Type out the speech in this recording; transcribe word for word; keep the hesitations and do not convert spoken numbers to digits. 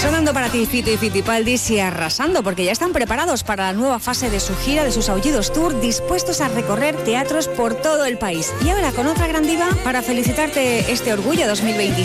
Sonando para ti Fito y Fitipaldis y arrasando porque ya están preparados para la nueva fase de su gira de sus Aullidos Tour, dispuestos a recorrer teatros por todo el país. Y ahora con otra gran diva para felicitarte este Orgullo dos mil veintisiete.